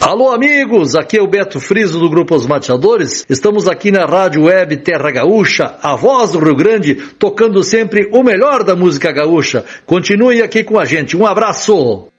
Alô amigos, aqui é o Beto Friso do Grupo Os Mateadores. Estamos aqui na Rádio Web Terra Gaúcha, a voz do Rio Grande, tocando sempre o melhor da música gaúcha. Continue aqui com a gente, um abraço!